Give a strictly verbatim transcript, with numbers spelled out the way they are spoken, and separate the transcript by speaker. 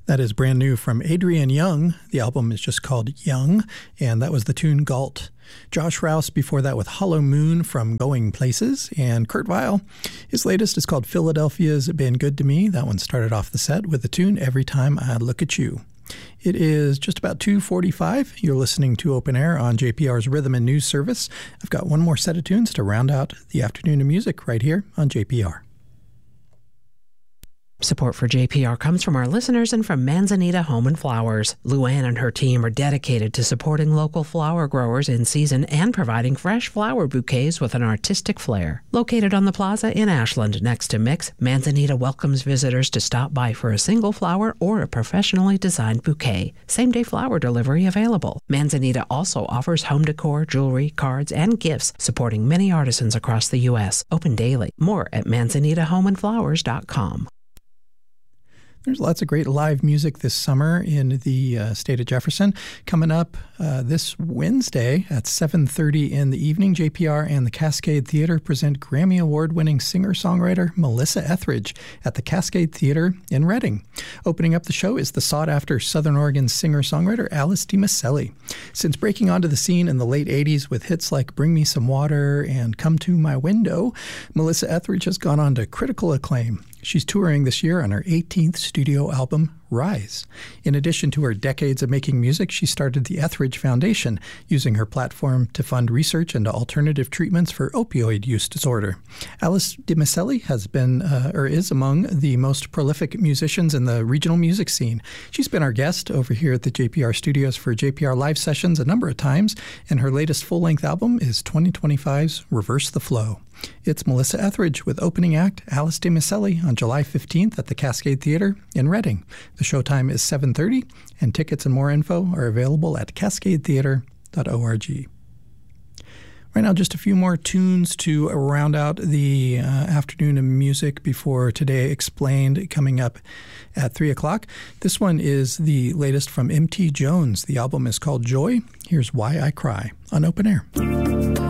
Speaker 1: That is brand new from Adrian Young. The album is just called Young, and that was the tune Galt. Josh Rouse before that with Hollow Moon from Going Places, and Kurt Vile. His latest is called Philadelphia's Been Good to Me. That one started off the set with the tune Every Time I Look at You. It is just about two forty-five. You're listening to Open Air on J P R's Rhythm and News Service. I've got one more set of tunes to round out the afternoon of music right here on J P R.
Speaker 2: Support for J P R comes from our listeners and from Manzanita Home and Flowers. Luann and her team are dedicated to supporting local flower growers in season and providing fresh flower bouquets with an artistic flair. Located on the plaza in Ashland next to Mix, Manzanita welcomes visitors to stop by for a single flower or a professionally designed bouquet. Same-day flower delivery available. Manzanita also offers home decor, jewelry, cards, and gifts, supporting many artisans across the U S. Open daily. More at manzanita home and flowers dot com.
Speaker 1: There's lots of great live music this summer in the uh, state of Jefferson. Coming up uh, this Wednesday at seven thirty in the evening, J P R and the Cascade Theater present Grammy Award-winning singer-songwriter Melissa Etheridge at the Cascade Theater in Reading. Opening up the show is the sought-after Southern Oregon singer-songwriter Alice DiMaselli. Since breaking onto the scene in the late eighties with hits like Bring Me Some Water and Come to My Window, Melissa Etheridge has gone on to critical acclaim. She's touring this year on her eighteenth studio album, Rise. In addition to her decades of making music, she started the Etheridge Foundation, using her platform to fund research into alternative treatments for opioid use disorder. Alice DiMaselli has been, uh, or is among the most prolific musicians in the regional music scene. She's been our guest over here at the J P R studios for J P R live sessions a number of times, and her latest full-length album is twenty twenty-five's Reverse the Flow. It's Melissa Etheridge with opening act Alice DiMaselli on July fifteenth at the Cascade Theater in Reading. The showtime is seven thirty, and tickets and more info are available at cascade theater dot org. Right now, just a few more tunes to round out the uh, afternoon of music before Today Explained coming up at three o'clock. This one is the latest from M T Jones. The album is called Joy. Here's Why I Cry on Open Air.